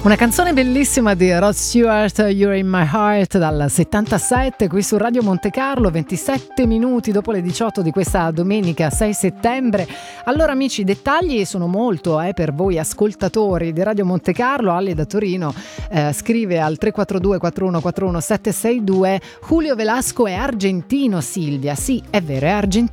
Una canzone bellissima di Rod Stewart, You're in My Heart, dal 77, qui su Radio Monte Carlo, 27 minuti dopo le 18 di questa domenica 6 settembre. Allora amici, i dettagli sono molto per voi ascoltatori di Radio Monte Carlo. Ale da Torino scrive al 342 4141 762: Julio Velasco è argentino, Silvia. Sì, è vero, è argentino.